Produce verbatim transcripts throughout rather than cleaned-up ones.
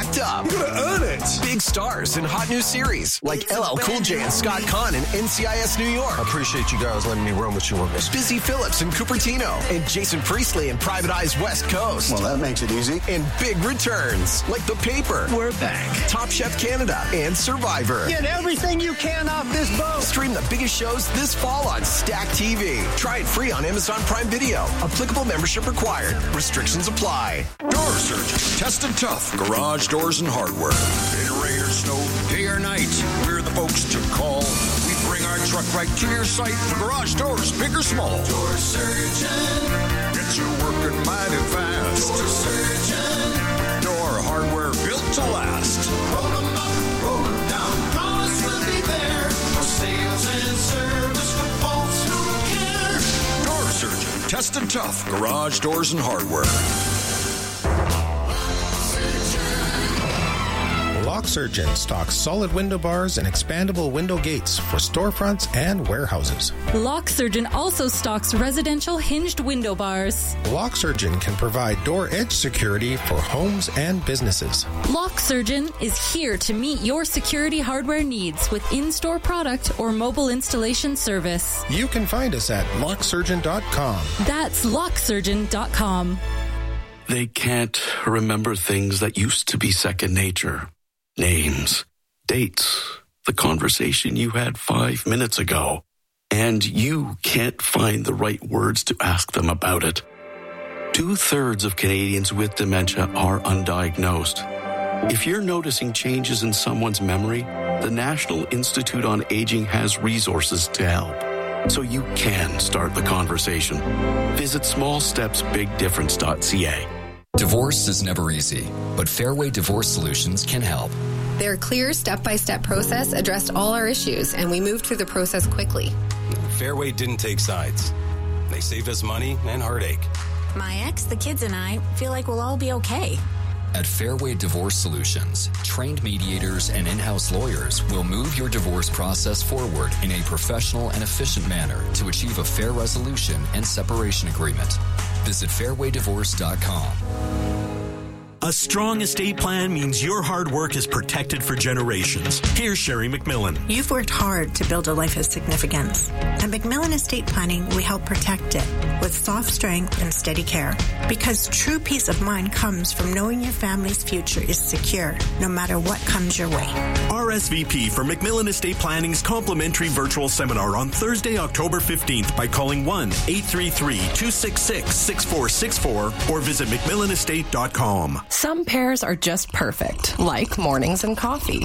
pumped up. You gotta earn it. Big stars in hot new series like L L Cool J and Scott Conn in N C I S New York. I appreciate you guys letting me run with you on this. Busy Phillips and Cupertino and Jason Priestley in Private Eye's West Coast. Well, that makes it easy. And big returns like The Paper, We're back. Top Chef Canada, and Survivor. Get everything you can off this boat. Stream the biggest shows this fall on Stack T V. Try it free on Amazon Prime Video. Applicable membership required. Restrictions apply. Door Surgeon. Tested tough. Garage doors and hardware. In rain or snow, day or night, we're the folks to call. We bring our truck right to your site for garage doors, big or small. Door Surgeon. Get you working mighty fast. Door Surgeon. Door hardware built to last. Roll them up, roll them down. Promise we'll be there. For sales and service for folks who care. Door Surgeon. Tested tough. Garage doors and hardware. Lock Surgeon stocks solid window bars and expandable window gates for storefronts and warehouses. Lock Surgeon also stocks residential hinged window bars. Lock Surgeon can provide door edge security for homes and businesses. Lock Surgeon is here to meet your security hardware needs with in-store product or mobile installation service. You can find us at lock surgeon dot com. That's lock surgeon dot com. They can't remember things that used to be second nature. Names, dates, the conversation you had five minutes ago, and you can't find the right words to ask them about it. Two-thirds of Canadians with dementia are undiagnosed. If you're noticing changes in someone's memory, the National Institute on Aging has resources to help, so you can start the conversation. Visit small steps big difference dot c a. Divorce is never easy, but Fairway Divorce Solutions can help. Their clear step-by-step process addressed all our issues, and we moved through the process quickly. Fairway didn't take sides. They saved us money and heartache. My ex, the kids, and I feel like we'll all be okay. At Fairway Divorce Solutions, trained mediators and in-house lawyers will move your divorce process forward in a professional and efficient manner to achieve a fair resolution and separation agreement. Visit fairway divorce dot com. A strong estate plan means your hard work is protected for generations. Here's Sherry McMillan. You've worked hard to build a life of significance. At McMillan Estate Planning, we help protect it with soft strength and steady care. Because true peace of mind comes from knowing your family's future is secure, no matter what comes your way. R S V P for McMillan Estate Planning's complimentary virtual seminar on Thursday, October fifteenth by calling one eight three three, two six six, six four six four or visit mcmillan estate dot com. Some pairs are just perfect, like mornings and coffee.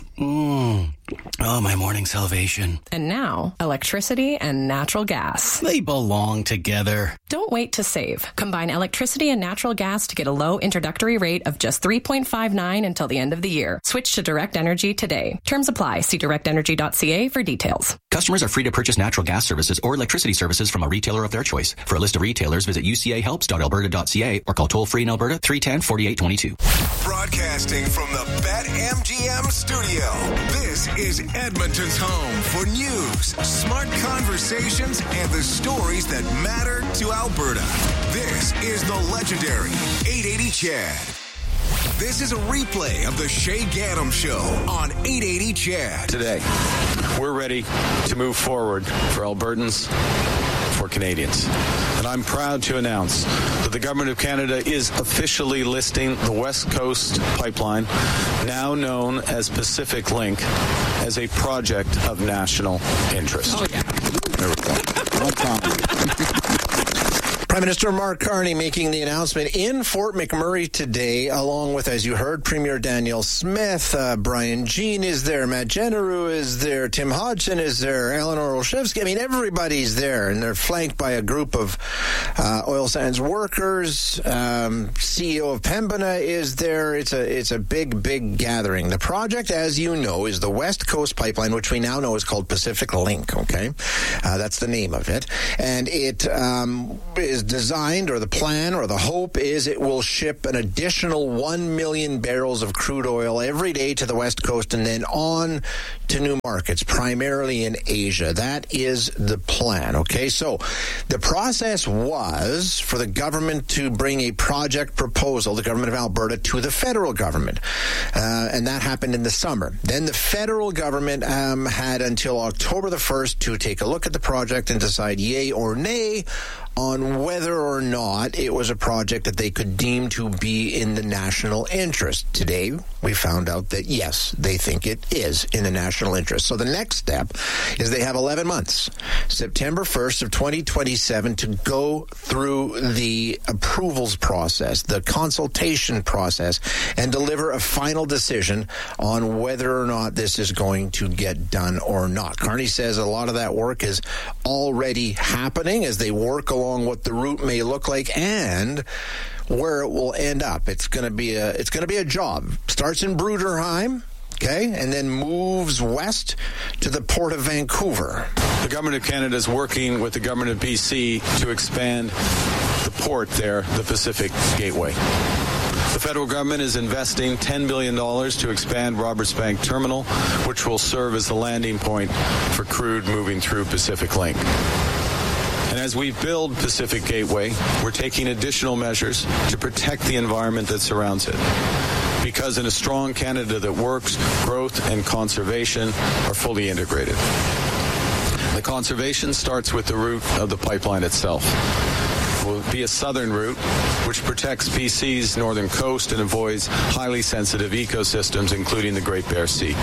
Mmm. Oh, my morning salvation. And now, electricity and natural gas. They belong together. Don't wait to save. Combine electricity and natural gas to get a low introductory rate of just three point five nine until the end of the year. Switch to Direct Energy today. Terms apply. See direct energy dot c a for details. Customers are free to purchase natural gas services or electricity services from a retailer of their choice. For a list of retailers, visit u c a helps dot alberta dot c a or call toll-free in Alberta three one zero, four eight two two. Broadcasting from the BetMGM studio, this is Edmonton's home for news, smart conversations, and the stories that matter to Alberta. This is the legendary eight eighty C H E D. This is a replay of the Shay Gaddam Show on eight eighty C H E D. Today, we're ready to move forward for Albertans, for Canadians. And I'm proud to announce that the Government of Canada is officially listing the West Coast Pipeline, now known as Pacific Link, as a project of national interest. Oh, yeah. There we go. No problem. Prime Minister Mark Carney making the announcement in Fort McMurray today, along with, as you heard, Premier Danielle Smith, uh, Brian Jean is there, Matt Genereux is there, Tim Hodgson is there, Eleanor Olszewski. I mean, everybody's there, and they're flanked by a group of uh, oil sands workers. Um, C E O of Pembina is there. It's a it's a big, big gathering. The project, as you know, is the West Coast Pipeline, which we now know is called Pacific Link, okay? Uh, that's the name of it. And it um, is is designed, or the plan, or the hope is it will ship an additional one million barrels of crude oil every day to the West Coast and then on to new markets, primarily in Asia. That is the plan, okay? So the process was for the government to bring a project proposal, the government of Alberta, to the federal government, uh, and that happened in the summer. Then the federal government um, had until October the first to take a look at the project and decide yay or nay on whether or not it was a project that they could deem to be in the national interest. Today, we found out that, yes, they think it is in the national interest. So the next step is they have eleven months, September first of twenty twenty-seven, to go through the approvals process, the consultation process, and deliver a final decision on whether or not this is going to get done or not. Carney says a lot of that work is already happening as they work along what the route may look like and where it will end up. It's going to be a it's going to be a job. Starts in Bruderheim, okay, and then moves west to the Port of Vancouver. The Government of Canada is working with the Government of B C to expand the port there, the Pacific Gateway. The federal government is investing ten billion dollars to expand Roberts Bank Terminal, which will serve as the landing point for crude moving through Pacific Link. And as we build Pacific Gateway, we're taking additional measures to protect the environment that surrounds it. Because in a strong Canada that works, growth and conservation are fully integrated. The conservation starts with the route of the pipeline itself. It will be a southern route which protects B C's northern coast and avoids highly sensitive ecosystems, including the Great Bear Sea.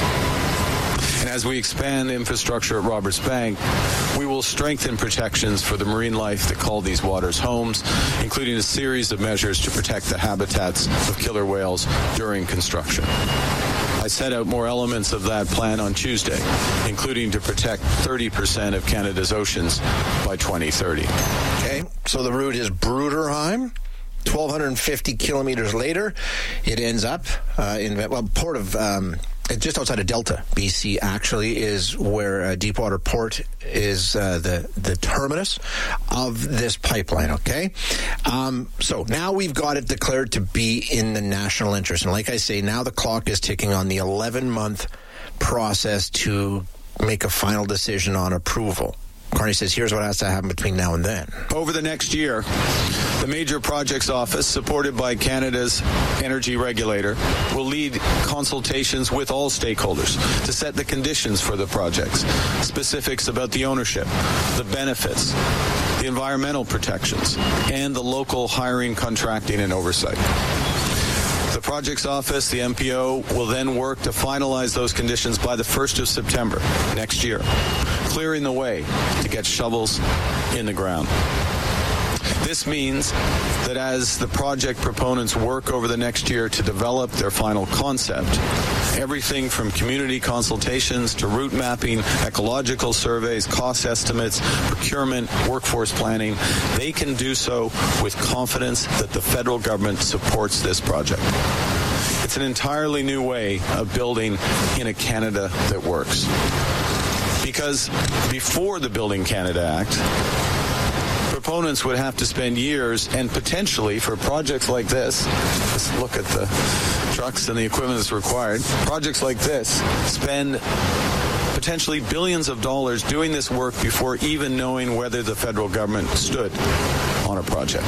And as we expand infrastructure at Roberts Bank, we will strengthen protections for the marine life that call these waters homes, including a series of measures to protect the habitats of killer whales during construction. I set out more elements of that plan on Tuesday, including to protect thirty percent of Canada's oceans by twenty thirty. Okay, so the route is Bruderheim. twelve fifty kilometers later, it ends up uh, in, well, Port of... Um, just outside of Delta, B C, actually, is where uh, Deepwater Port is uh, the, the terminus of this pipeline, okay? Um, so now we've got it declared to be in the national interest. And like I say, now the clock is ticking on the eleven-month process to make a final decision on approval. Carney says, here's what has to happen between now and then. Over the next year, the Major Projects Office, supported by Canada's energy regulator, will lead consultations with all stakeholders to set the conditions for the projects, specifics about the ownership, the benefits, the environmental protections, and the local hiring, contracting, and oversight. The Projects Office, the M P O, will then work to finalize those conditions by the first of September next year, clearing the way to get shovels in the ground. This means that as the project proponents work over the next year to develop their final concept, everything from community consultations to route mapping, ecological surveys, cost estimates, procurement, workforce planning, they can do so with confidence that the federal government supports this project. It's an entirely new way of building in a Canada that works. Because before the Building Canada Act, proponents would have to spend years and potentially, for projects like this, let's look at the trucks and the equipment that's required, projects like this spend potentially billions of dollars doing this work before even knowing whether the federal government stood on a project.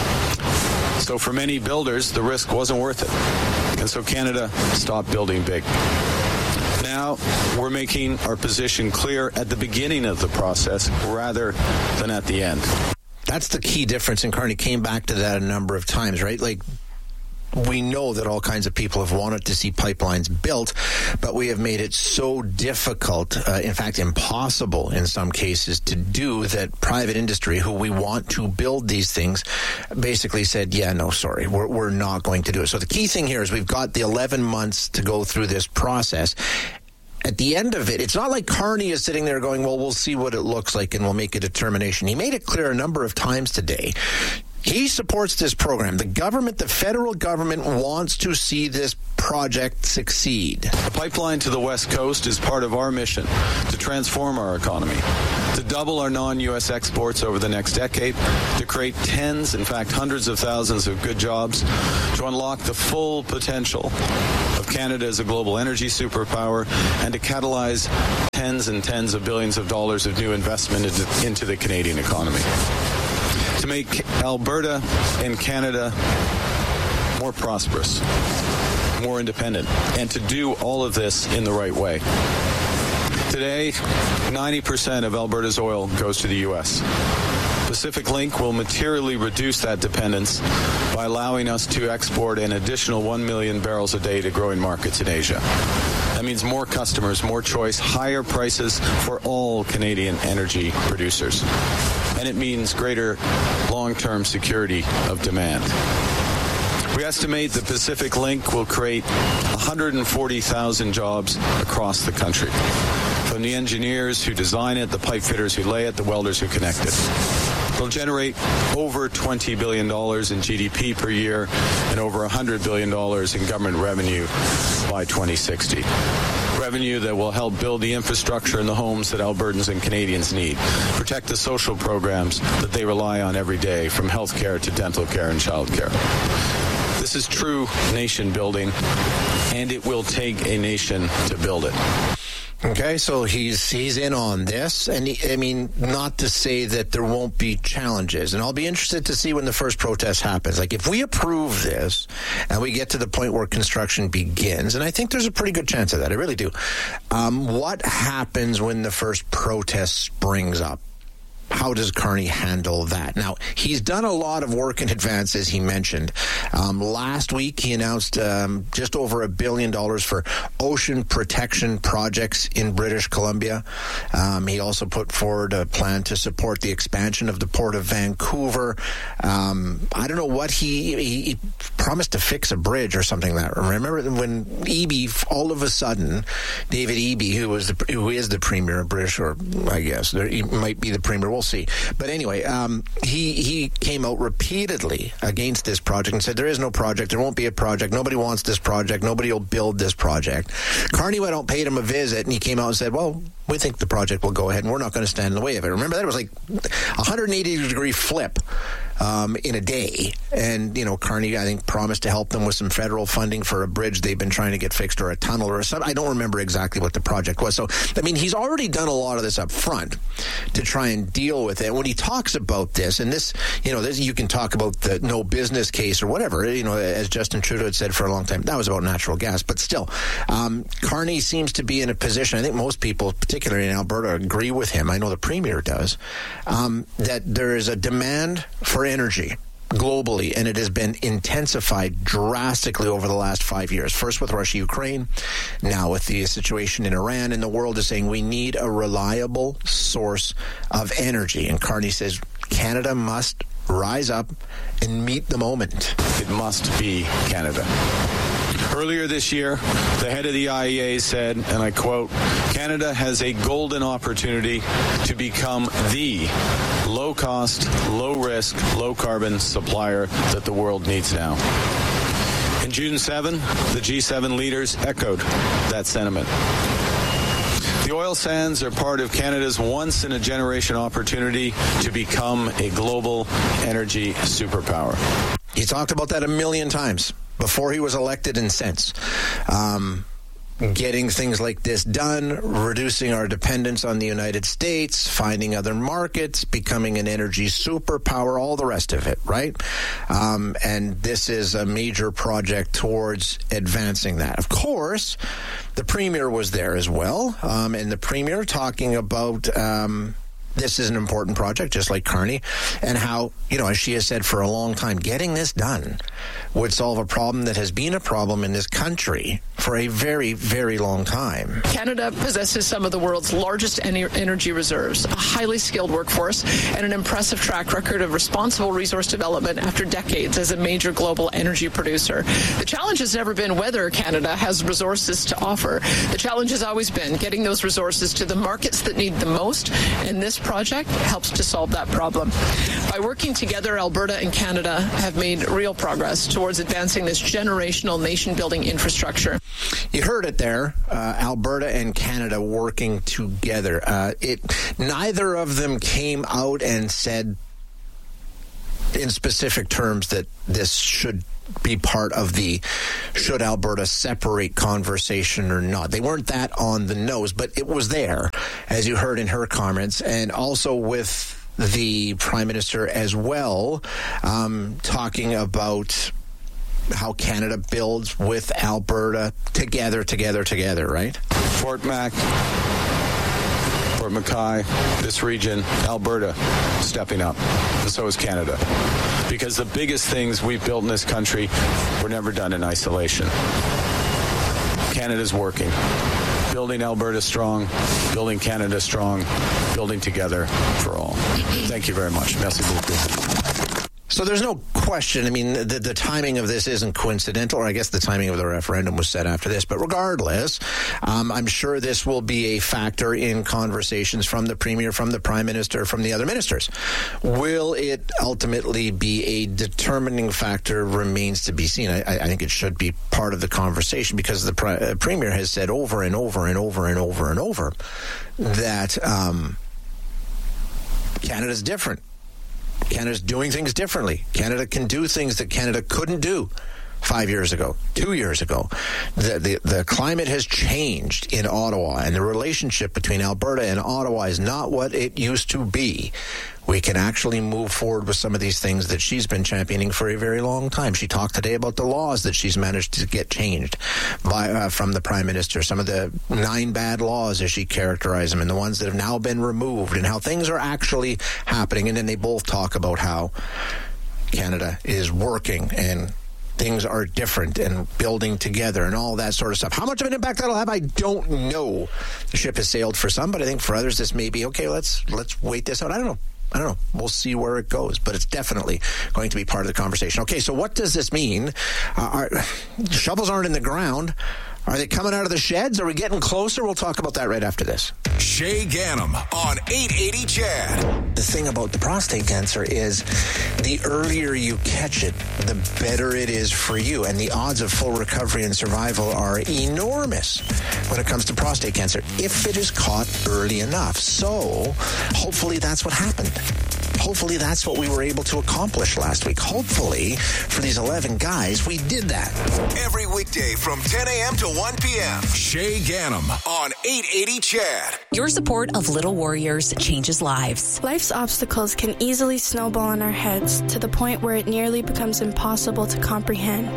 So for many builders, the risk wasn't worth it. And so Canada stopped building big. Now we're making our position clear at the beginning of the process rather than at the end. That's the key difference, and Carney came back to that a number of times, right? Like, we know that all kinds of people have wanted to see pipelines built, but we have made it so difficult, uh, in fact impossible in some cases, to do that private industry, who we want to build these things, basically said, yeah, no, sorry, we're, we're not going to do it. So the key thing here is we've got the eleven months to go through this process. At the end of it, it's not like Carney is sitting there going, well, we'll see what it looks like and we'll make a determination. He made it clear a number of times today. He supports this program. The government, the federal government, wants to see this project succeed. The pipeline to the West Coast is part of our mission to transform our economy, to double our non-U S exports over the next decade, to create tens, in fact hundreds of thousands of good jobs, to unlock the full potential of Canada as a global energy superpower, and to catalyze tens and tens of billions of dollars of new investment into, into the Canadian economy. To make Alberta and Canada more prosperous, more independent, and to do all of this in the right way. Today, ninety percent of Alberta's oil goes to the U S. Pacific Link will materially reduce that dependence by allowing us to export an additional one million barrels a day to growing markets in Asia. That means more customers, more choice, higher prices for all Canadian energy producers. And it means greater long-term security of demand. We estimate the Pacific Link will create one hundred forty thousand jobs across the country, from the engineers who design it, the pipe fitters who lay it, the welders who connect it. It'll generate over twenty billion dollars in G D P per year and over one hundred billion dollars in government revenue by twenty sixty. Revenue that will help build the infrastructure in the homes that Albertans and Canadians need, protect the social programs that they rely on every day, from health care to dental care and child care. This is true nation building, and it will take a nation to build it. Okay, so he's he's in on this, and he, I mean, not to say that there won't be challenges, and I'll be interested to see when the first protest happens. Like, if we approve this and we get to the point where construction begins, and I think there's a pretty good chance of that, I really do. Um, what happens when the first protest springs up? How does Carney handle that? Now, he's done a lot of work in advance, as he mentioned. Um, last week, he announced um, just over a billion dollars for ocean protection projects in British Columbia. Um, he also put forward a plan to support the expansion of the Port of Vancouver. Um, I don't know what he, he, he promised to fix a bridge or something like that. Remember when Eby, all of a sudden, David Eby, who was the, who is the premier of British, or I guess there, he might be the premier. We'll see. But anyway, um, he he came out repeatedly against this project and said there is no project, there won't be a project, nobody wants this project, nobody will build this project. Carney went out and paid him a visit, and he came out and said, well, we think the project will go ahead and we're not going to stand in the way of it. Remember, that was like a one hundred eighty degree flip um, in a day. And, you know, Carney, I think, promised to help them with some federal funding for a bridge they've been trying to get fixed, or a tunnel or something. I don't remember exactly what the project was. So, I mean, he's already done a lot of this up front to try and deal with it. When he talks about this, and this, you know, this, you can talk about the no business case or whatever, you know, as Justin Trudeau had said for a long time, that was about natural gas. But still, um, Carney seems to be in a position, I think most people, particularly in Alberta, agree with him. I know the Premier does, um, that there is a demand for energy globally, and it has been intensified drastically over the last five years. First with Russia, Ukraine, now with the situation in Iran, and the world is saying we need a reliable source of energy. And Carney says Canada must rise up and meet the moment. It must be Canada. Earlier this year, the head of the I E A said, and I quote, Canada has a golden opportunity to become the low-cost, low-risk, low-carbon supplier that the world needs now. And June seventh, the G seven leaders echoed that sentiment. The oil sands are part of Canada's once-in-a-generation opportunity to become a global energy superpower. He talked about that a million times before he was elected and since. Um, getting things like this done, reducing our dependence on the United States, finding other markets, becoming an energy superpower, all the rest of it, right? Um, and this is a major project towards advancing that. Of course, the Premier was there as well, um, and the Premier talking about um, this is an important project, just like Carney, and how, you know, as she has said for a long time, getting this done would solve a problem that has been a problem in this country for a very, very long time. Canada possesses some of the world's largest energy reserves, a highly skilled workforce, and an impressive track record of responsible resource development after decades as a major global energy producer. The challenge has never been whether Canada has resources to offer. The challenge has always been getting those resources to the markets that need them most, and this project helps to solve that problem. By working together, Alberta and Canada have made real progress towards advancing this generational nation-building infrastructure. You heard it there, uh, Alberta and Canada working together. Uh, it neither of them came out and said in specific terms that this should be part of the should Alberta separate conversation or not. They weren't that on the nose, but it was there, as you heard in her comments, and also with the Prime Minister as well, um, talking about how Canada builds with Alberta together, together, together, right? Fort Mac, Fort McKay, this region, Alberta, stepping up. And so is Canada. Because the biggest things we've built in this country were never done in isolation. Canada's working. Building Alberta strong, building Canada strong, building together for all. Thank you very much. Merci beaucoup. So there's no question. I mean, the, the timing of this isn't coincidental, or I guess the timing of the referendum was set after this. But regardless, um, I'm sure this will be a factor in conversations from the Premier, from the Prime Minister, from the other ministers. Will it ultimately be a determining factor remains to be seen. I, I think it should be part of the conversation because the pri- uh, Premier has said over and over and over and over and over that um, Canada's different. Canada's doing things differently. Canada can do things that Canada couldn't do five years ago, two years ago. The, the the climate has changed in Ottawa, and the relationship between Alberta and Ottawa is not what it used to be. We can actually move forward with some of these things that she's been championing for a very long time. She talked today about the laws that she's managed to get changed by uh, from the Prime Minister, some of the nine bad laws as she characterized them, and the ones that have now been removed, and how things are actually happening. And then they both talk about how Canada is working and things are different and building together and all that sort of stuff. How much of an impact that'll have, I don't know. The ship has sailed for some, but I think for others this may be, okay, let's let's wait this out. I don't know. I don't know. We'll see where it goes, but it's definitely going to be part of the conversation. Okay, so what does this mean? Uh, our, shovels aren't in the ground. Are they coming out of the sheds? Are we getting closer? We'll talk about that right after this. Shay Ganem on eight eighty C H A D. The thing about the prostate cancer is the earlier you catch it, the better it is for you. And the odds of full recovery and survival are enormous when it comes to prostate cancer, if it is caught early enough. So hopefully that's what happened. Hopefully that's what we were able to accomplish last week. Hopefully, for these eleven guys, we did that. Every weekday from ten a.m. to one p.m. Shay Ganem on eight eighty C H A D. Your support of Little Warriors changes lives. Life's obstacles can easily snowball in our heads to the point where it nearly becomes impossible to comprehend.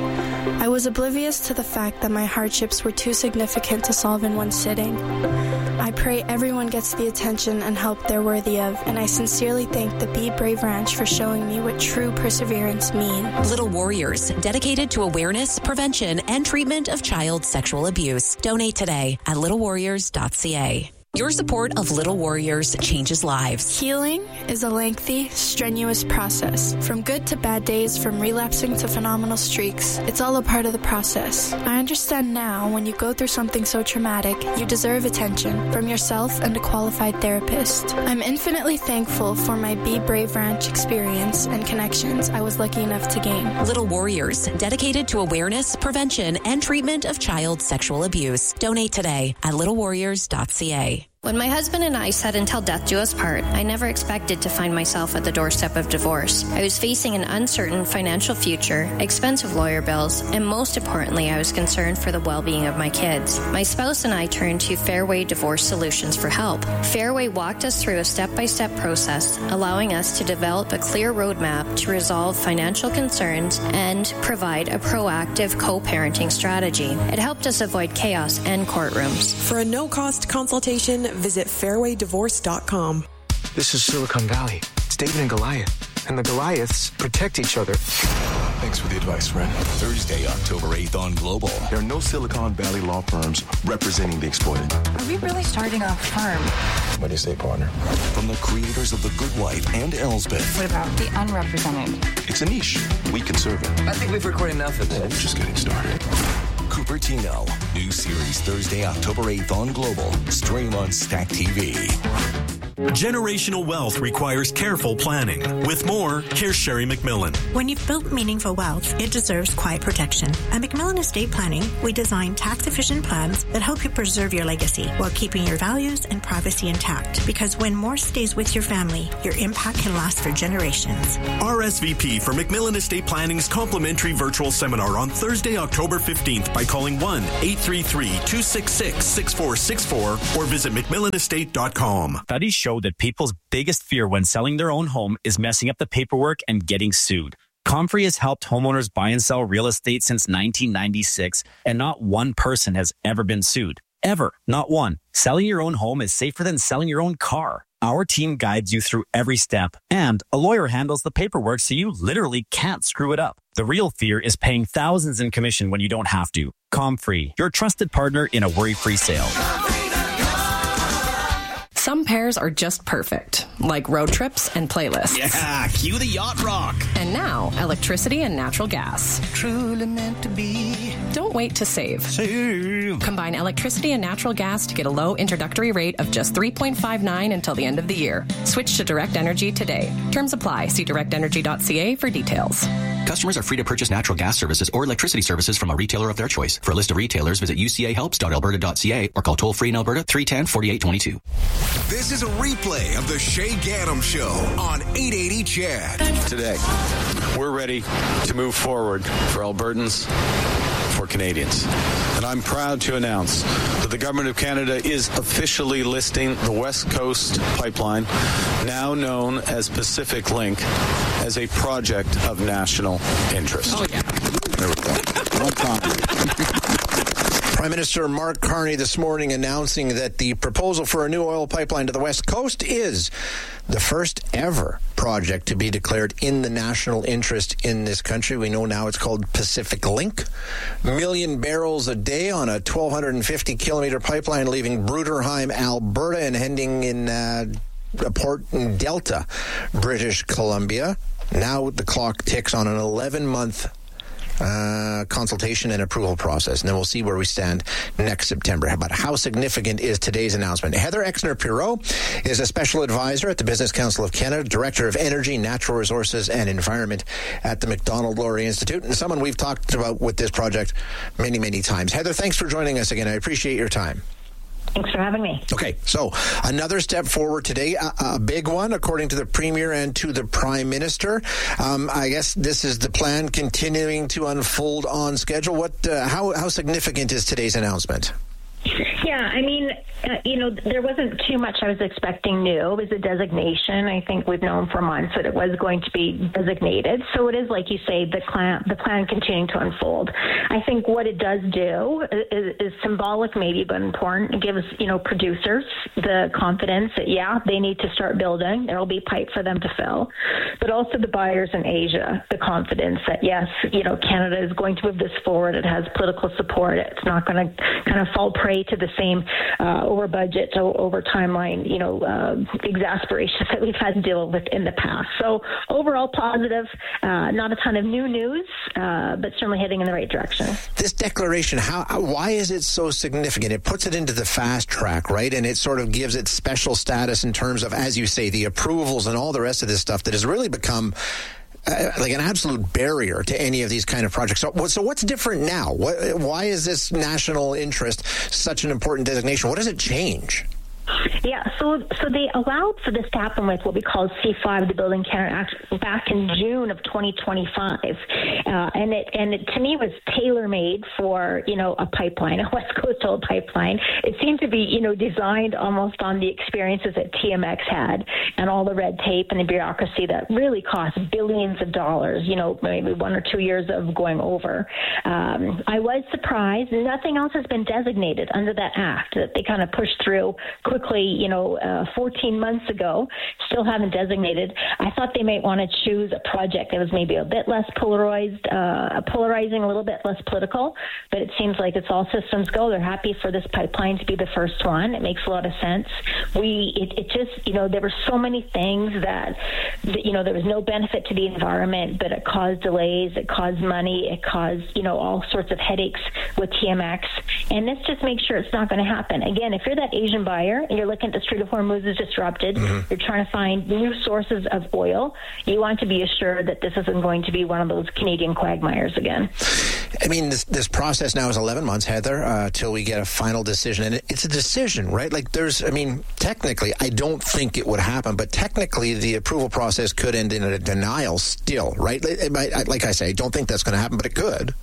I was oblivious to the fact that my hardships were too significant to solve in one sitting. I pray everyone gets the attention and help they're worthy of, and I sincerely thank the Be Brave Ranch for showing me what true perseverance means. Little Warriors, dedicated to awareness, prevention, and treatment of child sexual abuse. Donate today at little warriors dot c a. Your support of Little Warriors changes lives. Healing is a lengthy, strenuous process. From good to bad days, from relapsing to phenomenal streaks, it's all a part of the process. I understand now when you go through something so traumatic, you deserve attention from yourself and a qualified therapist. I'm infinitely thankful for my Be Brave Ranch experience and connections I was lucky enough to gain. Little Warriors, dedicated to awareness, prevention, and treatment of child sexual abuse. Donate today at little warriors dot c a. When my husband and I said until death do us part, I never expected to find myself at the doorstep of divorce. I was facing an uncertain financial future, expensive lawyer bills, and most importantly, I was concerned for the well-being of my kids. My spouse and I turned to Fairway Divorce Solutions for help. Fairway walked us through a step-by-step process, allowing us to develop a clear roadmap to resolve financial concerns and provide a proactive co-parenting strategy. It helped us avoid chaos and courtrooms. For a no-cost consultation, visit fairway divorce dot com. This is Silicon Valley. It's David and Goliath. And the Goliaths protect each other. Thanks for the advice, friend. Thursday, October eighth on Global. There are no Silicon Valley law firms representing the exploited. Are we really starting a firm? What do you say, partner? From the creators of The Good Wife and Elsbeth. What about the unrepresented? It's a niche. We can serve it. I think we've recorded enough of this. We're just getting started. Cupertino. New series Thursday, October eighth on Global. Stream on Stack T V. Generational wealth requires careful planning. With more, here's Sherry McMillan. When you've built meaningful wealth, it deserves quiet protection. At McMillan Estate Planning, we design tax-efficient plans that help you preserve your legacy while keeping your values and privacy intact. Because when more stays with your family, your impact can last for generations. R S V P for McMillan Estate Planning's complimentary virtual seminar on Thursday, October fifteenth by calling one eight three three, two six six, six four six four or visit mcmillan estate dot com. Studies show that people's biggest fear when selling their own home is messing up the paperwork and getting sued. Comfrey has helped homeowners buy and sell real estate since nineteen ninety-six, and not one person has ever been sued. Ever. Not one. Selling your own home is safer than selling your own car. Our team guides you through every step, and a lawyer handles the paperwork so you literally can't screw it up. The real fear is paying thousands in commission when you don't have to. Comfrey, your trusted partner in a worry-free sale. Some pairs are just perfect, like road trips and playlists. Yeah, cue the yacht rock. And now, electricity and natural gas. Truly meant to be. Don't wait to save. Save. Combine electricity and natural gas to get a low introductory rate of just three point five nine until the end of the year. Switch to Direct Energy today. Terms apply. See direct energy dot c a for details. Customers are free to purchase natural gas services or electricity services from a retailer of their choice. For a list of retailers, visit u c a helps dot alberta dot c a or call toll-free in Alberta three one zero, four eight two two. This is a replay of the Shay Gaddam Show on eight eighty C H E D. Today, we're ready to move forward for Albertans, for Canadians. And I'm proud to announce that the Government of Canada is officially listing the West Coast Pipeline, now known as Pacific Link, as a project of national interest. Oh, yeah. There we go. One time. Prime Minister Mark Carney this morning announcing that the proposal for a new oil pipeline to the West Coast is the first ever project to be declared in the national interest in this country. We know now it's called Pacific Link. Million barrels a day on a twelve fifty kilometer pipeline leaving Bruderheim, Alberta, and ending in uh, a port in Delta, British Columbia. Now the clock ticks on an eleven-month Uh, consultation and approval process, and then we'll see where we stand next September. But how significant is today's announcement? Heather Exner-Pirot is a special advisor at the Business Council of Canada, Director of Energy, Natural Resources and Environment at the Macdonald-Laurier Institute, and someone we've talked about with this project many, many times. Heather, thanks for joining us again. I appreciate your time. Thanks for having me. Okay, so another step forward today, a, a big one, according to the Premier and to the Prime Minister. Um, I guess this is the plan continuing to unfold on schedule. What, uh, how, how significant is today's announcement? Yeah, I mean, uh, you know, there wasn't too much I was expecting new. It was a designation. I think we've known for months that it was going to be designated. So it is, like you say, the plan, the plan continuing to unfold. I think what it does do is, is symbolic maybe, but important. It gives, you know, producers the confidence that, yeah, they need to start building. There will be pipe for them to fill. But also the buyers in Asia, the confidence that, yes, you know, Canada is going to move this forward. It has political support. It's not going to kind of fall prey to the same uh, over budget, so over timeline, you know, uh, exasperations that we've had to deal with in the past. So overall positive, uh, not a ton of new news, uh, but certainly heading in the right direction. This declaration, how, why is it so significant? It puts it into the fast track, right? And it sort of gives it special status in terms of, as you say, the approvals and all the rest of this stuff that has really become Uh, like an absolute barrier to any of these kind of projects. So, so what's different now? What, why is this national interest such an important designation? What does it change? Yeah, so so they allowed for this to happen with what we call C five, the Building Canada Act, back in June of twenty twenty-five, uh, and it and it to me was tailor made for you know a pipeline, a West Coast oil pipeline. It seemed to be you know designed almost on the experiences that T M X had and all the red tape and the bureaucracy that really cost billions of dollars. You know, maybe one or two years of going over. Um, I was surprised. Nothing else has been designated under that act that they kind of pushed through quickly, you know, uh, fourteen months ago, still haven't designated. I thought they might want to choose a project that was maybe a bit less polarized, uh, polarizing, a little bit less political, but it seems like it's all systems go. They're happy for this pipeline to be the first one. It makes a lot of sense. We, it, it just, you know, there were so many things that, that, you know, there was no benefit to the environment, but it caused delays, it caused money, it caused, you know, all sorts of headaches with T M X. And let's just make sure it's not going to happen. Again, if you're that Asian buyer and you're looking at the Strait of Hormuz is disrupted, mm-hmm. you're trying to find new sources of oil, you want to be assured that this isn't going to be one of those Canadian quagmires again. I mean, this this process now is eleven months, Heather, uh, till we get a final decision. And it, it's a decision, right? Like there's, I mean, technically, I don't think it would happen, but technically the approval process could end in a denial still, right? Like I say, I don't think that's going to happen, but it could.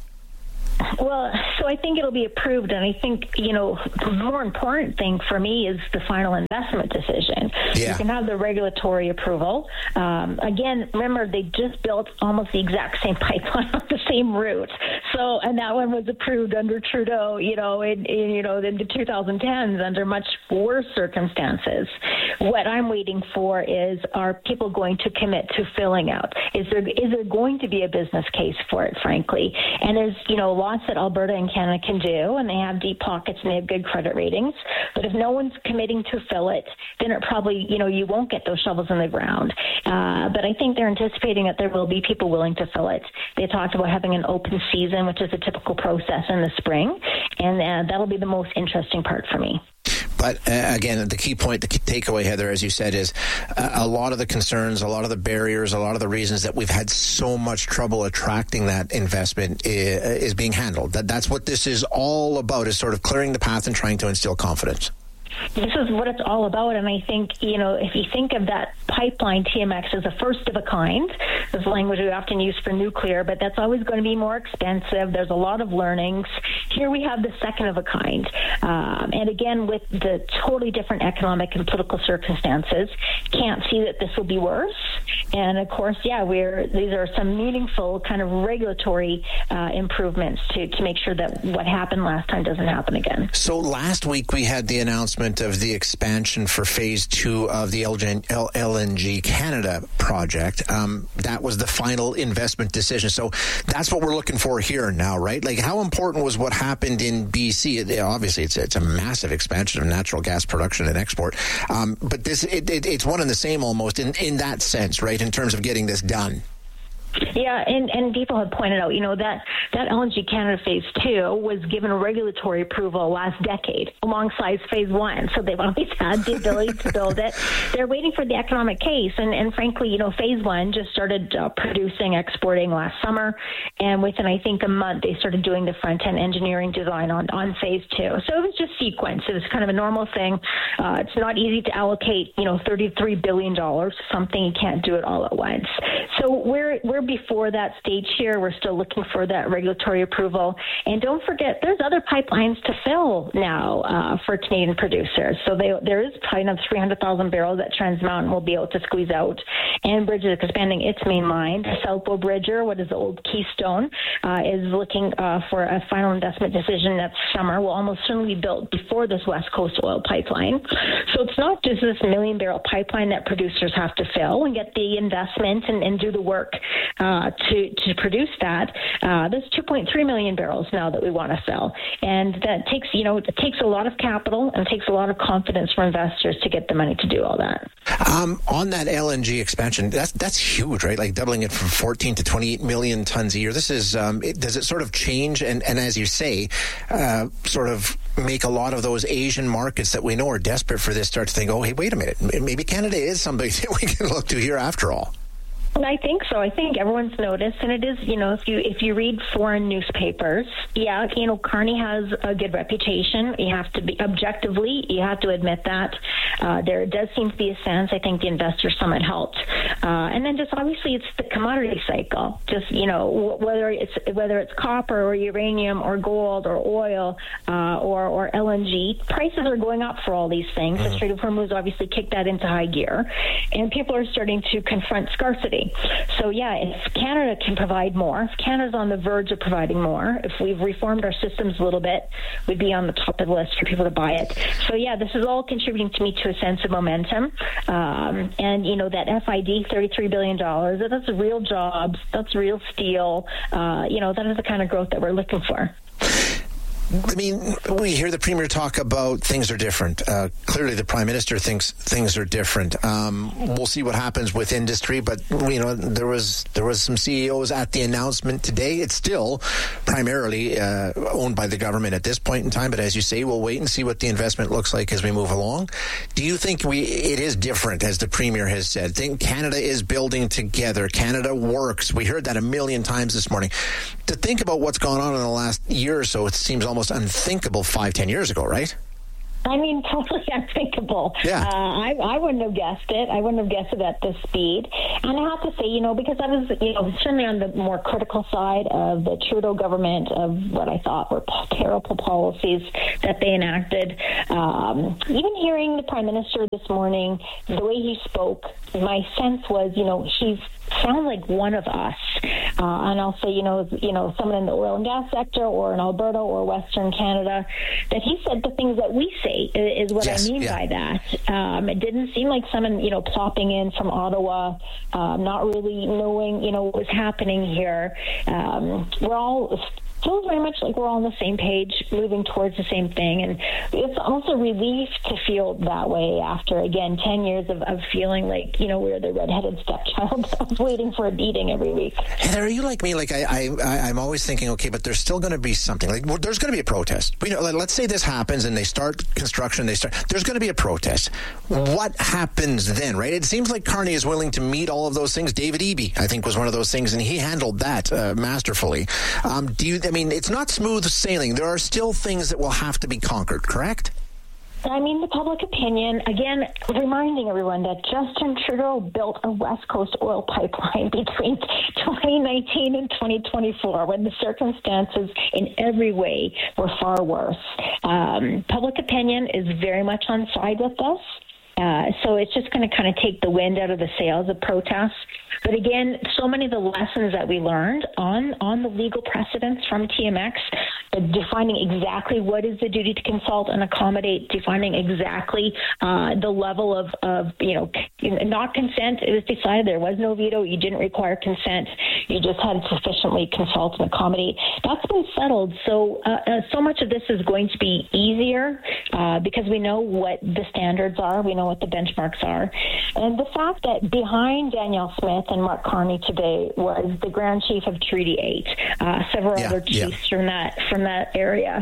Well, so I think it'll be approved, and I think, you know, the more important thing for me is the final investment decision. Yeah. You can have the regulatory approval. Um, again, remember, they just built almost the exact same pipeline on the same route. So, and that one was approved under Trudeau, you know, in, in you know, in the two thousand tens under much worse circumstances. What I'm waiting for is, are people going to commit to filling out? Is there is there going to be a business case for it, frankly? And there's, you know, lots that Alberta and Canada can do, and they have deep pockets and they have good credit ratings. But if no one's committing to fill it, then it probably, you know, you won't get those shovels in the ground. Uh, but I think they're anticipating that there will be people willing to fill it. They talked about having an open season, which is a typical process in the spring, and uh, that'll be the most interesting part for me. But uh, again, the key point, the key takeaway, Heather, as you said, is uh, a lot of the concerns, a lot of the barriers, a lot of the reasons that we've had so much trouble attracting that investment is, is being handled. That That's what this is all about, is sort of clearing the path and trying to instill confidence. This is what it's all about, and I think, you know, if you think of that pipeline, T M X as a first of a kind, this language we often use for nuclear, but that's always going to be more expensive. There's a lot of learnings. Here we have the second of a kind, um, and again, with the totally different economic and political circumstances, can't see that this will be worse. And of course, yeah, we're these are some meaningful kind of regulatory uh, improvements to to make sure that what happened last time doesn't happen again. So last week we had the announcement of the expansion for phase two of the L N G Canada project. Um, that was the final investment decision. So that's what we're looking for here now, right? Like, how important was what happened in B C? It, obviously, it's it's a massive expansion of natural gas production and export. Um, but this it, it, it's one and the same almost in, in that sense, right, in terms of getting this done. Yeah, and, and people have pointed out, you know, that, that L N G Canada Phase two was given regulatory approval last decade alongside Phase one. So they've always had the ability to build it. They're waiting for the economic case. And, and frankly, you know, Phase one just started uh, producing, exporting last summer. And within, I think, a month, they started doing the front-end engineering design on, on Phase two. So it was just sequence. It was kind of a normal thing. Uh, it's not easy to allocate, you know, thirty-three billion dollars to something. You can't do it all at once. So we're, we're before that stage here. We're still looking for that regulatory approval. And don't forget, there's other pipelines to fill now uh, for Canadian producers. So they, there is kind of three hundred thousand barrels that Trans Mountain will be able to squeeze out. Enbridge is expanding its main line. South Bow Bridger, what is the old Keystone, uh, is looking uh, for a final investment decision next summer. Will almost certainly be built before this West Coast oil pipeline. So it's not just this million barrel pipeline that producers have to fill and get the investment and, and do the work Uh, to, to produce that. Uh, there's two point three million barrels now that we want to sell. And that takes, you know, it takes a lot of capital and takes a lot of confidence for investors to get the money to do all that. Um, on that L N G expansion, that's that's huge, right? Like doubling it from fourteen to twenty-eight million tons a year. This is, um, it, does it sort of change and, and as you say, uh, sort of make a lot of those Asian markets that we know are desperate for this start to think, oh, hey, wait a minute, maybe Canada is somebody that we can look to here after all. I think so. I think everyone's noticed, and it is, you know, if you if you read foreign newspapers, yeah, you know, Carney has a good reputation. You have to be objectively, you have to admit that. Uh, there does seem to be a sense. I think the Investor Summit helped, uh, and then just obviously it's the commodity cycle. Just, you know, whether it's whether it's copper or uranium or gold or oil uh, or or L N G, prices are going up for all these things. The Strait of Hormuz obviously kicked that into high gear, and people are starting to confront scarcity. So, yeah, if Canada can provide more, if Canada's on the verge of providing more, if we've reformed our systems a little bit, we'd be on the top of the list for people to buy it. So, yeah, this is all contributing to me to a sense of momentum. Um, and, you know, that F I D, thirty-three billion dollars, that's real jobs, that's real steel. Uh, you know, that is the kind of growth that we're looking for. I mean, we hear the Premier talk about things are different. Uh, clearly, the Prime Minister thinks things are different. Um, we'll see what happens with industry, but you know, there was there was some C E Os at the announcement today. It's still primarily uh, owned by the government at this point in time, but as you say, we'll wait and see what the investment looks like as we move along. Do you think we it is different, as the Premier has said? Think Canada is building together. Canada works. We heard that a million times this morning. To think about what's gone on in the last year or so, it seems almost unthinkable five, ten years ago, right? I mean, totally unthinkable. Yeah. Uh, I, I wouldn't have guessed it. I wouldn't have guessed it at this speed. And I have to say, you know, because I was, you know, certainly on the more critical side of the Trudeau government, of what I thought were terrible policies that they enacted. Um, even hearing the Prime Minister this morning, the way he spoke, my sense was, you know, he's sound like one of us. Uh, and I'll say, you know, you know, someone in the oil and gas sector or in Alberta or Western Canada, that he said the things that we say is what yes, I mean yeah. by that. Um, it didn't seem like someone, you know, plopping in from Ottawa, uh, not really knowing, you know, what was happening here. Um, we're all... feels very much like we're all on the same page, moving towards the same thing. And it's also relief to feel that way after, again, ten years of, of feeling like, you know, we're the redheaded stepchild of waiting for a beating every week. Heather, are you like me? Like, I, I, I'm always thinking, okay, but there's still going to be something. Like, well, there's going to be a protest. We know, let's say this happens and they start construction, they start, there's going to be a protest. What happens then, right? It seems like Carney is willing to meet all of those things. David Eby, I think, was one of those things, and he handled that uh, masterfully. Um, do you... I mean, it's not smooth sailing. There are still things that will have to be conquered, correct? I mean, the public opinion, again, reminding everyone that Justin Trudeau built a West Coast oil pipeline between twenty nineteen and twenty twenty-four when the circumstances in every way were far worse. Um, public opinion is very much on side with us. Uh, so it's just going to kind of take the wind out of the sails of protests. But again, so many of the lessons that we learned on, on the legal precedents from T M X, uh, defining exactly what is the duty to consult and accommodate, defining exactly uh, the level of, of, you know, not consent. It was decided there was no veto. You didn't require consent. You just had to sufficiently consult and accommodate. That's been settled. So, uh, uh, so much of this is going to be easier uh, because we know what the standards are. We know what the benchmarks are. And the fact that behind Danielle Smith and Mark Carney today was the Grand Chief of Treaty eight, uh, several yeah, other chiefs yeah. from that from that area.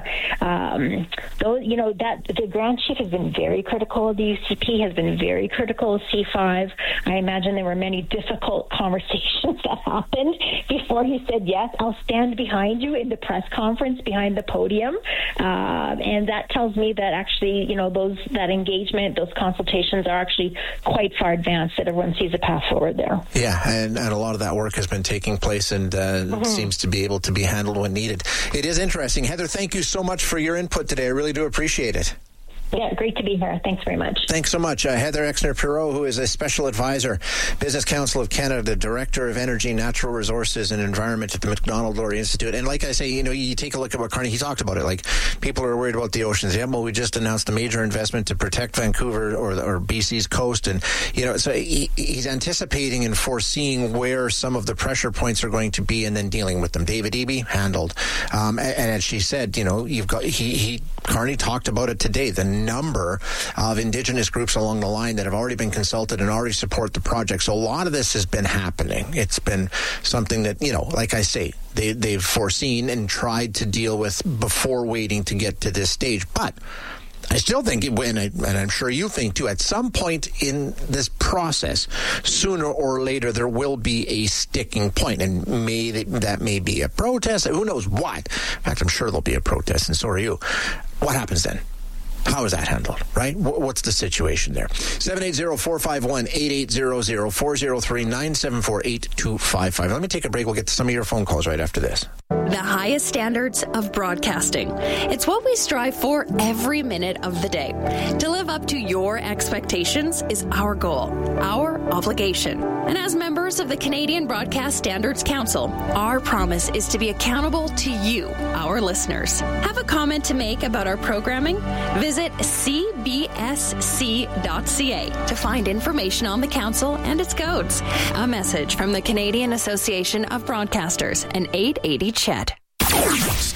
Um, those, you know, that the Grand Chief has been very critical of the U C P, has been very critical of C five. I imagine there were many difficult conversations that happened before he said, yes, I'll stand behind you in the press conference behind the podium. Uh, and that tells me that actually, you know, those that engagement, those consultations are actually quite far advanced, that everyone sees a path forward there. Yeah, and, and a lot of that work has been taking place and uh, mm-hmm. seems to be able to be handled when needed. It is interesting. Heather, thank you so much for your input today. I really do appreciate it. Yeah, great to be here. Thanks very much. Thanks so much. Uh, Heather Exner-Pirot, who is a Special Advisor, Business Council of Canada, Director of Energy, Natural Resources and Environment at the Macdonald-Laurier Institute. And like I say, you know, you take a look at what Carney, he talked about it, like people are worried about the oceans. Yeah, well, we just announced a major investment to protect Vancouver or, or B C's coast. And, you know, so he, he's anticipating and foreseeing where some of the pressure points are going to be and then dealing with them. David Eby handled. Um, and, and as she said, you know, you've got, he, he, Carney talked about it today, the number of Indigenous groups along the line that have already been consulted and already support the project. So a lot of this has been happening. It's been something that, you know, like I say, they, they've foreseen and tried to deal with before waiting to get to this stage. But I still think, and, I, and I'm sure you think too, at some point in this process, sooner or later, there will be a sticking point, and may that may be a protest. Who knows what? In fact, I'm sure there'll be a protest, and so are you. What happens then? How is that handled, right? What's the situation there? seven eight zero, four five one, eight eight zero zero, four zero three, nine seven four, eight two five five. Let me take a break. We'll get to some of your phone calls right after this. The highest standards of broadcasting. It's what we strive for every minute of the day. To live up to your expectations is our goal, our obligation. And as members of the Canadian Broadcast Standards Council, our promise is to be accountable to you, our listeners. Have a comment to make about our programming? Visit c b s c dot c a to find information on the council and its codes. A message from the Canadian Association of Broadcasters and eight eighty C H E T.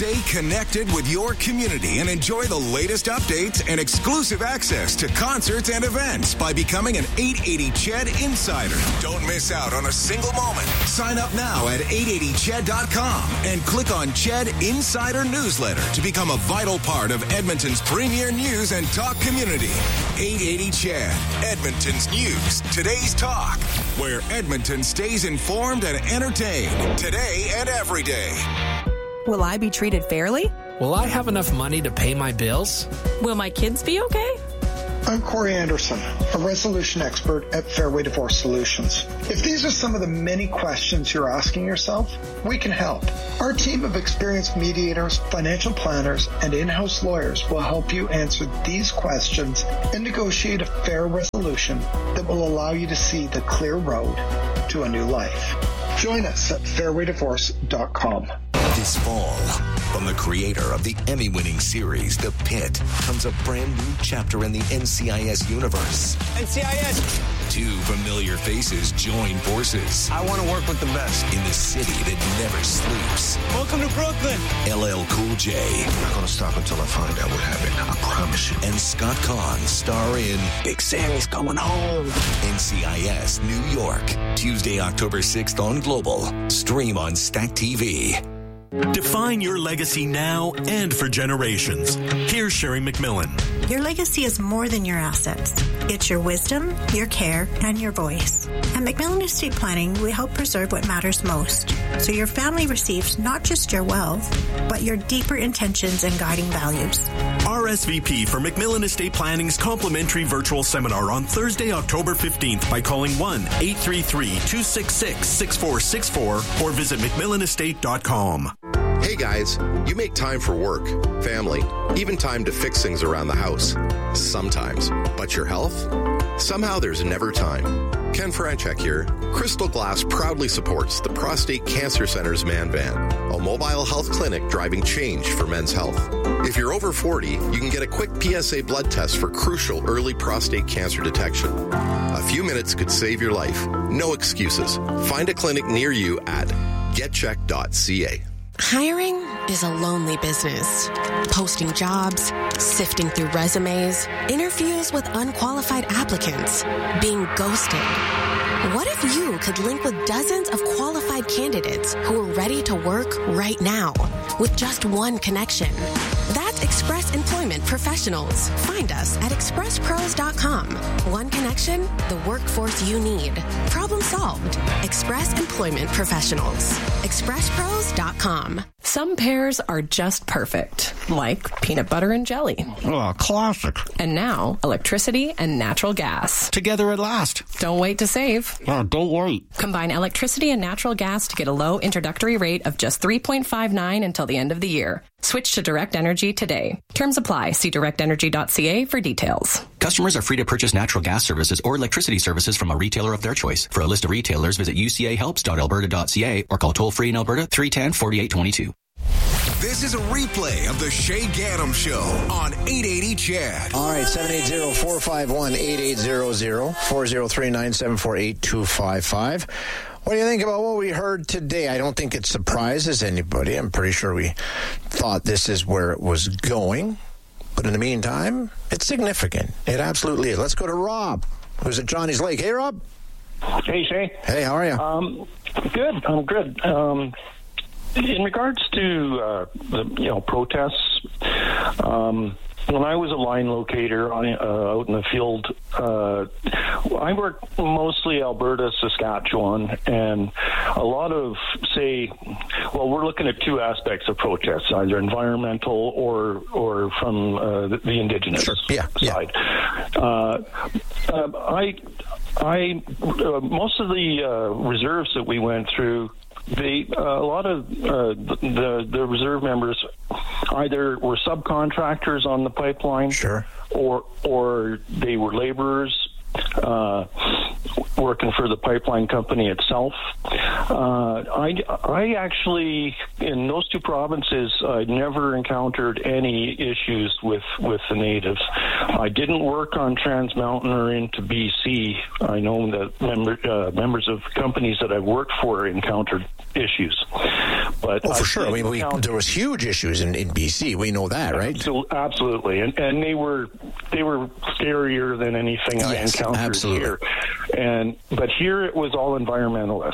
Stay connected with your community and enjoy the latest updates and exclusive access to concerts and events by becoming an eight eighty C H E D Insider. Don't miss out on a single moment. Sign up now at eight eighty C H E D dot com and click on C H E D Insider Newsletter to become a vital part of Edmonton's premier news and talk community. eight eighty C H E D, Edmonton's news, today's talk, where Edmonton stays informed and entertained today and every day. Will I be treated fairly? Will I have enough money to pay my bills? Will my kids be okay? I'm Corey Anderson, a resolution expert at Fairway Divorce Solutions. If these are some of the many questions you're asking yourself, we can help. Our team of experienced mediators, financial planners, and in-house lawyers will help you answer these questions and negotiate a fair resolution that will allow you to see the clear road to a new life. Join us at fairway divorce dot com. This fall, from the creator of the Emmy-winning series The Pit, comes a brand new chapter in the N C I S universe. N C I S! Two familiar faces join forces. I want to work with the best. In the city that never sleeps. Welcome to Brooklyn. L L Cool J. I'm not going to stop until I find out what happened. I promise you. And Scott Kahn star in Big Sammy's Coming Home. N C I S New York. Tuesday, October sixth on Global. Stream on Stack T V. Define your legacy now and for generations. Here's Sherry McMillan. Your legacy is more than your assets. It's your wisdom, your care, and your voice. At McMillan Estate Planning, we help preserve what matters most, so your family receives not just your wealth, but your deeper intentions and guiding values. R S V P for McMillan Estate Planning's complimentary virtual seminar on Thursday, October fifteenth by calling one eight three three, two six six, six four six four or visit mcmillan estate dot com. Hey guys, you make time for work, family, even time to fix things around the house. Sometimes. But your health? Somehow there's never time. Ken Franchek here. Crystal Glass proudly supports the Prostate Cancer Center's Man Van, a mobile health clinic driving change for men's health. If you're over forty, you can get a quick P S A blood test for crucial early prostate cancer detection. A few minutes could save your life. No excuses. Find a clinic near you at get check dot c a. Hiring is a lonely business. Posting jobs, sifting through resumes, interviews with unqualified applicants, being ghosted. What if you could link with dozens of qualified candidates who are ready to work right now with just one connection? That's Express Employment Professionals. Find us at express pros dot com. One connection, the workforce you need. Problem solved. Express Employment Professionals. express pros dot com. Some pairs are just perfect, like peanut butter and jelly. Oh, classic. And now, electricity and natural gas. Together at last. Don't wait to save. Oh, don't wait. Combine electricity and natural gas to get a low introductory rate of just three point five nine until the end of the year. Switch to Direct Energy today. Terms apply. See direct energy dot c a for details. Customers are free to purchase natural gas services or electricity services from a retailer of their choice. For a list of retailers, visit u c a helps dot alberta dot c a or call toll-free in Alberta three one zero, four eight two two. This is a replay of the Shay Gaddam Show on eight eighty C H E D. All right, seven eight zero, four five one, eight eight zero zero, four zero three, nine seven four, eight two five five. What do you think about what we heard today? I don't think it surprises anybody. I'm pretty sure we thought this is where it was going. But in the meantime, it's significant. It absolutely is. Let's go to Rob, who's at Johnny's Lake. Hey, Rob. Hey, Shay. Hey, how are you? Um, good. I'm good. Um, in regards to uh, the you know protests, um, when I was a line locator on, uh, out in the field, uh, I worked mostly Alberta, Saskatchewan, and a lot of, say, well, we're looking at two aspects of protests, either environmental or or from uh, the, the Indigenous sure. yeah, side. Yeah. Uh, uh, I, I, uh, most of the uh, reserves that we went through, They, uh, a lot of uh, the the reserve members either were subcontractors on the pipeline, sure, or or they were laborers uh, working for the pipeline company itself. Uh, I I actually in those two provinces I never encountered any issues with with the natives. I didn't work on Trans Mountain or into B C. I know that member, uh, members of companies that I've worked for encountered issues. But oh, for I sure. I mean, we, count- there was huge issues in, in B C. We know that, right? Absolutely, absolutely. And and they were they were scarier than anything yes, I encountered absolutely. here. And but here it was all environmentalists.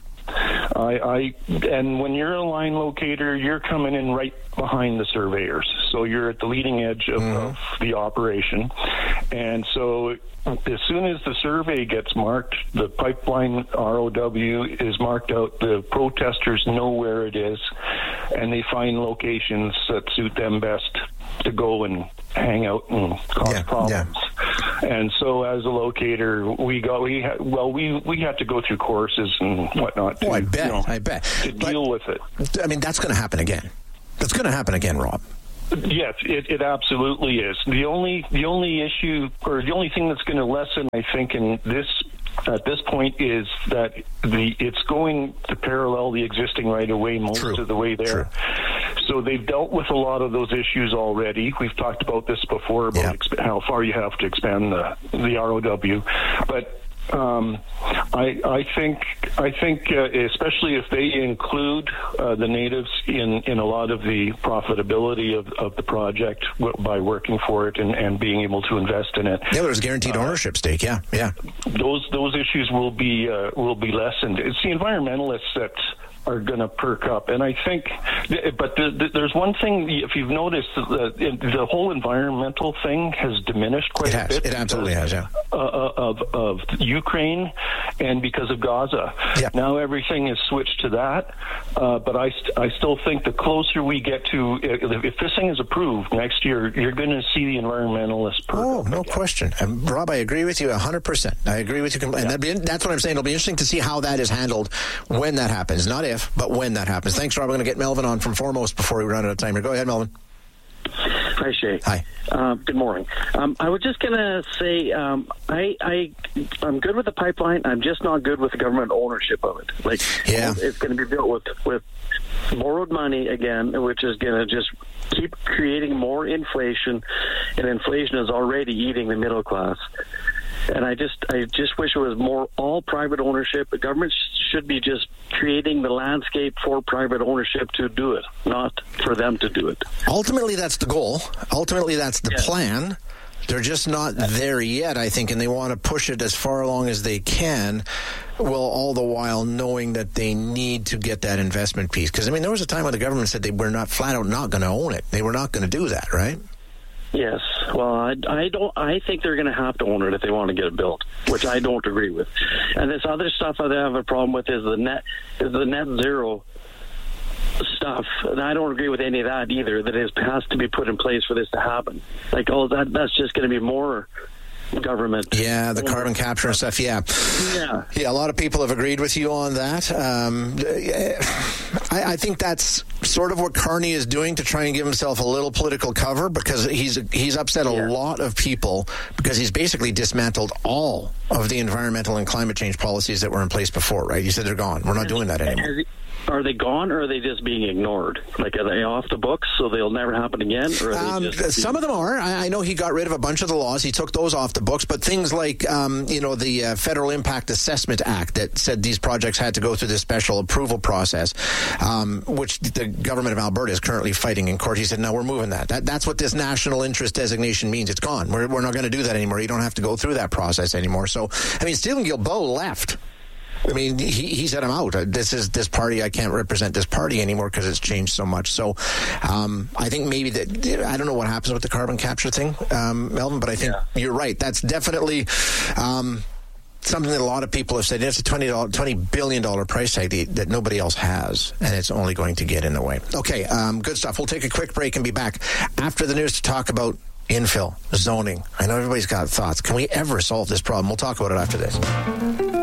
I, I and when you're a line locator, you're coming in right behind the surveyors, so you're at the leading edge of, mm-hmm. of the operation. And so, as soon as the survey gets marked, the pipeline R O W is marked out. The protesters know where it is, and they find locations that suit them best to go and hang out and cause yeah, problems. Yeah. And so, as a locator, we got we ha- well we we had to go through courses and whatnot. To, oh, I bet. You know, I bet to but, deal with it. I mean, that's going to happen again. That's going to happen again, Rob. Yes, it, it absolutely is. The only the only issue, or the only thing that's going to lessen, I think, in this at this point is that the it's going to parallel the existing right of way most True. of the way there. True. So they've dealt with a lot of those issues already. We've talked about this before about yeah. exp- how far you have to expand the the R O W, but. Um, I, I think, I think, uh, especially if they include uh, the natives in, in a lot of the profitability of, of the project w- by working for it and, and being able to invest in it. Yeah, there's guaranteed uh, ownership stake. Yeah, yeah. Those those issues will be uh, will be lessened. It's the environmentalists that are going to perk up. And I think, but the, the, there's one thing, if you've noticed, the, the whole environmental thing has diminished quite it a has. bit. It absolutely because, has, yeah. Uh, of, of Ukraine and because of Gaza. Yeah. Now everything is switched to that, uh, but I, st- I still think the closer we get to, if, if this thing is approved next year, you're going to see the environmentalists perk Oh, up no again. question. And Rob, I agree with you one hundred percent. I agree with you. And yeah. that'd be, that's what I'm saying. It'll be interesting to see how that is handled when that happens. Not if, but when that happens. Thanks, Rob. I'm going to get Melvin on from Foremost before we run out of time here. Go ahead, Melvin. Hi, Shay. Hi. Um, good morning. Um, I was just going to say um, I, I, I'm good with the pipeline. I'm just not good with the government ownership of it. Like, yeah. it's going to be built with, with borrowed money again, which is going to just keep creating more inflation, and inflation is already eating the middle class. And I just, I just wish it was more all private ownership. The government should be just creating the landscape for private ownership to do it, not for them to do it. Ultimately, that's the goal. Ultimately, that's the yeah. plan. They're just not there yet, I think, and they want to push it as far along as they can, well, all the while knowing that they need to get that investment piece. Because, I mean, there was a time when the government said they were not flat out not going to own it. They were not going to do that, right? Yes. Well, I, I don't. I think they're going to have to own it if they want to get it built, which I don't agree with. And this other stuff I have a problem with is the net is the net zero stuff. And I don't agree with any of that either. That is, has to be put in place for this to happen. Like, oh, that that's just going to be more government. Yeah, the carbon capture and stuff. Yeah. Yeah. Yeah, a lot of people have agreed with you on that. Um, I, I think that's sort of what Carney is doing to try and give himself a little political cover, because he's he's upset a yeah. lot of people because he's basically dismantled all of the environmental and climate change policies that were in place before, right? He said they're gone. We're not doing that anymore. Are they gone, or are they just being ignored? Like, are they off the books so they'll never happen again? Or are um, they just some of them are. I, I know he got rid of a bunch of the laws. He took those off the books. But things like, um, you know, the uh, Federal Impact Assessment Act that said these projects had to go through this special approval process, um, which the government of Alberta is currently fighting in court. He said, no, we're moving that. that that's what this national interest designation means. It's gone. We're, we're not going to do that anymore. You don't have to go through that process anymore. So, I mean, Stephen Guilbeault left. I mean, he, he said, I'm out. This is this party. I can't represent this party anymore because it's changed so much. So um, I think maybe that, I don't know what happens with the carbon capture thing, um, Melvin, but I think yeah. you're right. That's definitely um, something that a lot of people have said. It's a twenty billion dollars price tag that nobody else has, and it's only going to get in the way. Okay, um, good stuff. We'll take a quick break and be back after the news to talk about infill, zoning. I know everybody's got thoughts. Can we ever solve this problem? We'll talk about it after this.